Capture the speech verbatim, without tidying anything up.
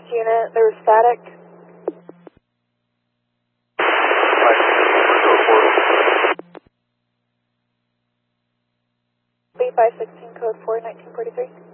unit, there was static. B five sixteen code four nineteen forty-three.